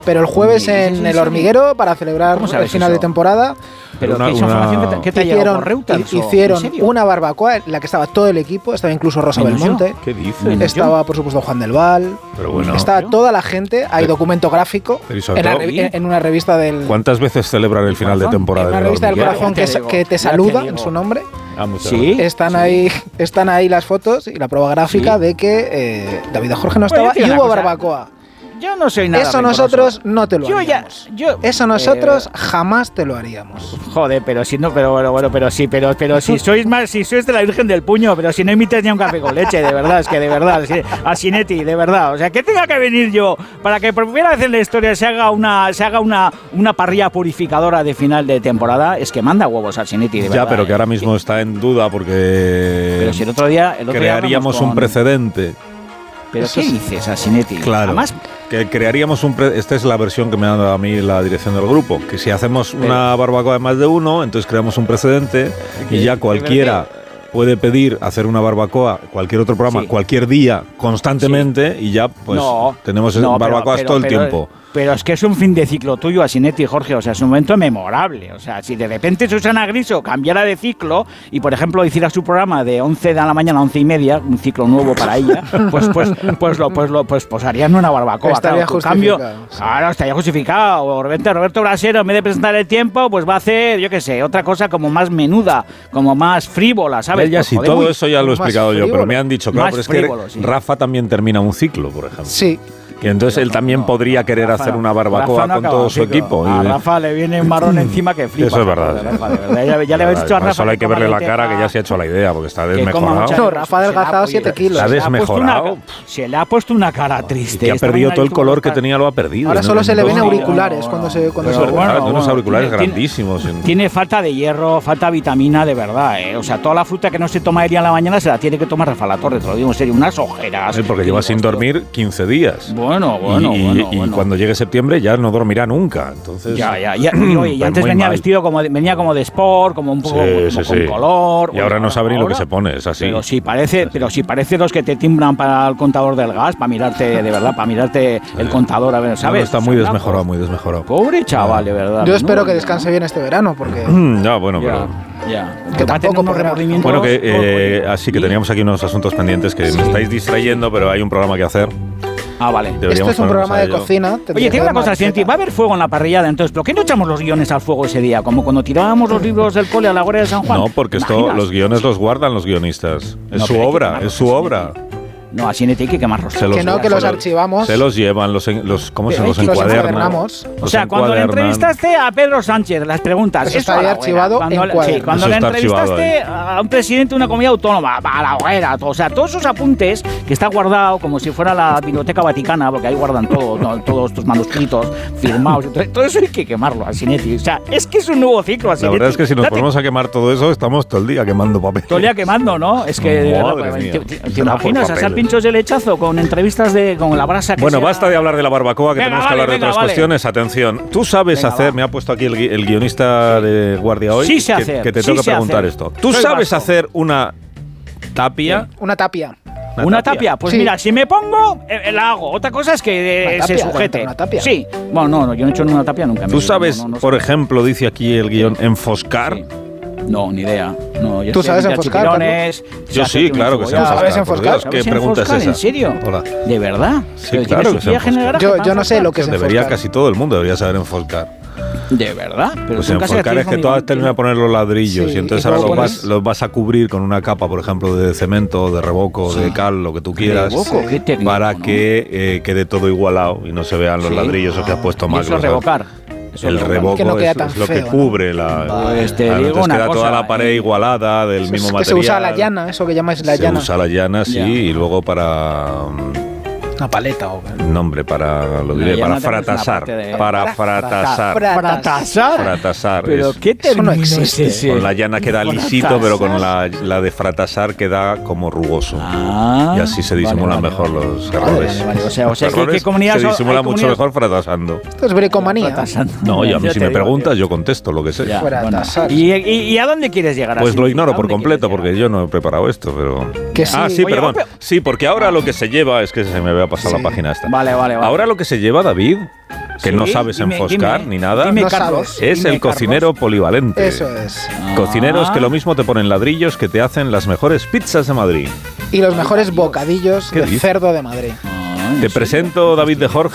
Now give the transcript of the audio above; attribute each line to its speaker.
Speaker 1: Pero el jueves en el Hormiguero, para celebrar el final de temporada,
Speaker 2: pero ¿qué información que te ha llegado por Reuters?
Speaker 1: Hicieron una barbacoa en la que estaba todo el equipo, estaba incluso Rosa Belmonte.
Speaker 3: ¿Qué dices?
Speaker 1: Estaba, por supuesto, Juan del Val.
Speaker 3: Pero bueno,
Speaker 1: estaba toda la gente. Hay documento gráfico en una revista del...
Speaker 3: ¿Cuántas veces celebran el final de temporada?
Speaker 1: En una revista del Corazón que te saluda en su nombre.
Speaker 2: Sí,
Speaker 1: están ahí las fotos y la prueba gráfica de que David Jorge no estaba y hubo barbacoa.
Speaker 2: Yo no soy nada.
Speaker 1: Eso nosotros no te lo haríamos. Eso nosotros jamás te lo haríamos.
Speaker 2: Joder, pero si no, pero si sois de la Virgen del Puño, pero si no imites ni un café con leche, de verdad, a Sinetti, de verdad. O sea, que tenga que venir yo para que por primera vez en la historia se haga una parrilla purificadora de final de temporada, es que manda huevos a Sinetti, de verdad.
Speaker 3: Ya, pero que ahora mismo está en duda porque
Speaker 2: pero si el otro día
Speaker 3: crearíamos un precedente.
Speaker 2: ¿Pero qué dices, Asinetti?
Speaker 3: Claro, además, que crearíamos esta es la versión que me ha dado a mí la dirección del grupo, que si hacemos una barbacoa de más de uno, entonces creamos un precedente y ya cualquiera puede pedir hacer una barbacoa, cualquier otro programa, cualquier día, constantemente, y ya pues tenemos barbacoas todo el tiempo.
Speaker 2: Pero es que es un fin de ciclo tuyo, Asinetti, Jorge, o sea, es un momento memorable. O sea, si de repente Susana Griso cambiara de ciclo y, por ejemplo, hiciera su programa de 11 de la mañana a 11:30, un ciclo nuevo para ella, pues harían una barbacoa.
Speaker 1: Estaría justificado.
Speaker 2: Claro, estaría justificado. O Roberto Brasero, en vez de presentar el tiempo, pues va a hacer, yo qué sé, otra cosa como más menuda, como más frívola, ¿sabes?
Speaker 3: Ya sí, todo eso ya lo he explicado yo, pero me han dicho, claro, pero es que Rafa también termina un ciclo, por ejemplo.
Speaker 1: Sí.
Speaker 3: Y entonces él también podría querer hacer una barbacoa con todo su equipo.
Speaker 2: A Rafa le viene un marrón encima que flipa.
Speaker 3: Eso es verdad.
Speaker 2: Ya le habéis dicho a Rafa.
Speaker 3: Solo hay que verle la cara, que ya se ha hecho la idea, porque está desmejorado.
Speaker 1: No, Rafa ha adelgazado 7 kilos.
Speaker 3: Está desmejorado.
Speaker 2: Se le ha puesto una cara triste.
Speaker 3: Y que ha perdido todo el color que tenía, lo ha perdido.
Speaker 1: Ahora solo se le ven auriculares cuando se
Speaker 3: unos auriculares grandísimos.
Speaker 2: Tiene falta de hierro, falta de vitamina, de verdad. O sea, toda la fruta que no se toma en la mañana se la tiene que tomar Rafa La Torre, te lo digo en serio, unas ojeras.
Speaker 3: Porque lleva sin dormir 15 días.
Speaker 2: Bueno.
Speaker 3: Y cuando llegue septiembre ya no dormirá nunca. Entonces,
Speaker 2: ya. Y antes venía como de sport, como un poco con color.
Speaker 3: Y ahora no sabe ni lo que se pone, es así.
Speaker 2: Pero si parece los que te timbran para el contador del gas, para mirarte, de verdad, para mirarte el contador, a ver, ¿sabes?
Speaker 3: Está muy desmejorado.
Speaker 2: Pobre chaval, de verdad.
Speaker 1: Yo espero que descanse bien este verano, porque...
Speaker 2: Que tampoco por remordimiento.
Speaker 3: Bueno, así que teníamos aquí unos asuntos pendientes que me estáis distrayendo, pero hay un programa que hacer.
Speaker 2: Vale.
Speaker 1: Esto es un programa de cocina.
Speaker 2: Oye, tiene una cosa, Sinetti, va a haber fuego en la parrillada, entonces, ¿por qué no echamos los guiones al fuego ese día? Como cuando tirábamos los libros del cole a la Guardia de San Juan.
Speaker 3: No, porque los guiones los guardan los guionistas. Es su obra.
Speaker 2: No, así hay que quemarlos.
Speaker 1: Que los archivamos.
Speaker 3: Se los llevan, ¿cómo se los encuadernamos?
Speaker 2: O sea, cuando le entrevistaste a Pedro Sánchez, las preguntas...
Speaker 1: Eso estaría archivado
Speaker 2: cuando le entrevistaste a un presidente de una comunidad autónoma, a la hoguera, o sea, todos esos apuntes que está guardado como si fuera la Biblioteca Vaticana, porque ahí guardan todos tus manuscritos firmados, todo eso hay que quemarlo, Asinetti. O sea, es que es un nuevo ciclo, Asinetti.
Speaker 3: La verdad es que si nos ponemos a quemar todo eso, estamos todo el día quemando papel.
Speaker 2: Todo el día quemando, ¿no? Es que, ¿te imaginas hacer pinchos de lechazo con entrevistas con la brasa que
Speaker 3: basta de hablar de la barbacoa, que tenemos que hablar de otras cuestiones. Atención, tú sabes hacer, me ha puesto aquí el guionista de Guardia hoy, que te tengo que preguntar esto. ¿Tú sabes hacer una tapia?
Speaker 1: Una tapia.
Speaker 2: ¿Una tapia? Pues mira, si me pongo, la hago. Otra cosa es que se sujete.
Speaker 1: ¿Una tapia?
Speaker 2: Sí. Bueno, no, yo no he hecho una tapia nunca.
Speaker 3: ¿Tú sabes, por ejemplo, dice aquí el guión, enfoscar?
Speaker 2: Sí. No, ni idea. No,
Speaker 1: ¿Tú sabes enfoscar?
Speaker 3: Yo sí, claro que sé enfoscar.
Speaker 1: ¿Sabes enfoscar?
Speaker 3: ¿Qué pregunta es esa?
Speaker 2: ¿En serio?
Speaker 3: Hola.
Speaker 2: ¿De verdad?
Speaker 3: Sí, claro que sé enfoscar.
Speaker 1: Yo no sé lo que es enfoscar.
Speaker 3: Debería, casi todo el mundo debería saber enfoscar.
Speaker 2: ¿De verdad?
Speaker 3: Pero pues enfocar es que tú has terminado de poner los ladrillos y entonces ahora los vas a cubrir con una capa, por ejemplo, de cemento, de revoco, de cal, lo que tú quieras, para que quede todo igualado y no se vean los ladrillos o que has puesto mal.
Speaker 2: Eso es revocar.
Speaker 3: El revoco
Speaker 1: no
Speaker 3: es lo que cubre entonces queda toda la pared igualada del mismo material.
Speaker 1: Se usa la llana, eso que llamáis la llana.
Speaker 3: Se usa la llana, sí, y luego para...
Speaker 1: Una paleta o
Speaker 3: nombre para lo diré, para fratasar, para fratasar.
Speaker 2: Pero qué término no
Speaker 1: existe.
Speaker 3: Con la llana queda lisito, pero con la de fratasar queda como rugoso. Y así se disimulan mejor los errores.
Speaker 2: O sea, ¿qué comunidad
Speaker 3: se disimula mucho mejor fratasando.
Speaker 1: Esto es bricomanía.
Speaker 3: No, y a mí si me preguntas yo contesto lo que sé.
Speaker 2: ¿Y a dónde quieres llegar?
Speaker 3: Pues lo ignoro por completo porque yo no he preparado esto, pero...
Speaker 1: Que sí.
Speaker 3: Sí, perdón. Sí, porque ahora lo que se lleva es que se me había pasado la página esta.
Speaker 2: Vale.
Speaker 3: Ahora lo que se lleva, David, que
Speaker 2: Sí,
Speaker 3: no sabes
Speaker 2: dime,
Speaker 3: enfoscar
Speaker 2: dime.
Speaker 3: ni nada,
Speaker 2: Dime,
Speaker 1: No
Speaker 2: Carlos.
Speaker 1: sabes.
Speaker 3: es el cocinero polivalente.
Speaker 1: Eso es.
Speaker 3: Cocineros que lo mismo te ponen ladrillos que te hacen las mejores pizzas de Madrid.
Speaker 1: Y los mejores bocadillos
Speaker 3: ¿Qué
Speaker 1: de
Speaker 3: dices?
Speaker 1: cerdo de Madrid.
Speaker 3: Te presento David de Jorge.